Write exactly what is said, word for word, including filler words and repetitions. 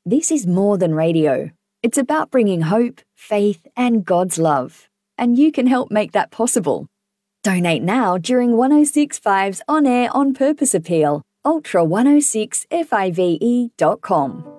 This is more than radio. It's about bringing hope, faith, and God's love. And you can help make that possible. Donate now during one oh six point five's On Air On Purpose appeal. ultra one oh six five e dot com.